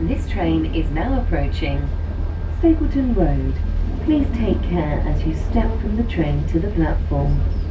This train is now approaching Stapleton Road. Please take care as you step from the train to the platform.